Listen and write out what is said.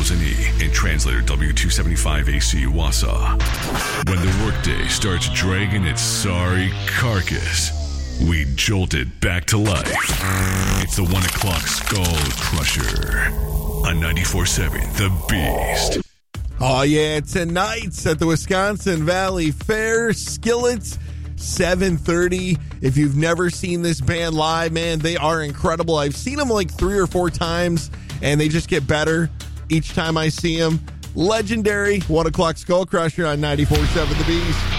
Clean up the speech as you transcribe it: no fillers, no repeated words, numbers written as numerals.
1000E and translator W275AC Wausau. When the workday starts dragging its sorry carcass, we jolt it back to life. It's the 1 o'clock Skull Crusher on 94.7 The Beast. Oh, yeah, tonight's at the Wisconsin Valley Fair, Skillets, 7:30. If you've never seen this band live, man, they are incredible. I've seen them like 3 or 4 times, and they just get better each time I see them. Legendary 1 o'clock Skull Crusher on 94.7 The Beast.